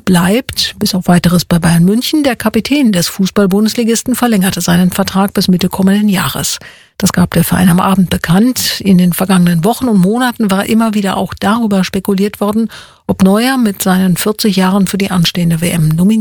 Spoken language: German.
bleibt bis auf Weiteres bei Bayern München. Der Kapitän des Fußball-Bundesligisten verlängerte seinen Vertrag bis Mitte kommenden Jahres. Das gab der Verein am Abend bekannt. In den vergangenen Wochen und Monaten war immer wieder auch darüber spekuliert worden, ob Neuer mit seinen 40 Jahren für die anstehende WM nominiert